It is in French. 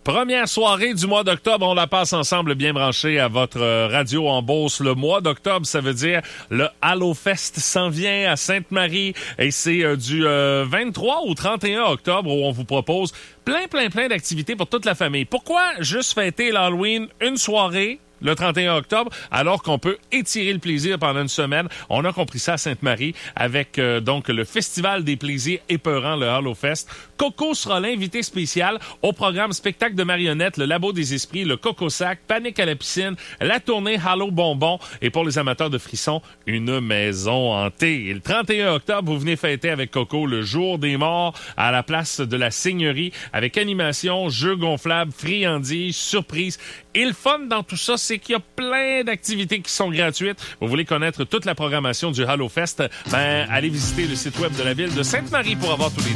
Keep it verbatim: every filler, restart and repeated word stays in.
Première soirée du mois d'octobre, on la passe ensemble bien branchée à votre radio en Beauce. Le mois d'octobre, ça veut dire le Hallowfest s'en vient à Sainte-Marie et c'est euh, du euh, vingt-trois au trente et un octobre où on vous propose plein, plein, plein d'activités pour toute la famille. Pourquoi juste fêter l'Halloween une soirée le trente et un octobre, alors qu'on peut étirer le plaisir pendant une semaine? On a compris ça à Sainte-Marie avec euh, donc le Festival des plaisirs épeurants, le Hallowfest. Coco sera l'invité spécial au programme spectacle de marionnettes, le Labo des esprits, le Coco Sac, Panique à la piscine, la tournée Hallo Bonbon et pour les amateurs de frissons, une maison hantée. Et le trente et un octobre, vous venez fêter avec Coco le jour des morts à la place de la Seigneurie avec animation, jeux gonflables, friandises, surprises. Et le fun dans tout ça, c'est qu'il y a plein d'activités qui sont gratuites. Vous voulez connaître toute la programmation du Hallowfest? Ben, allez visiter le site web de la ville de Sainte-Marie pour avoir tous les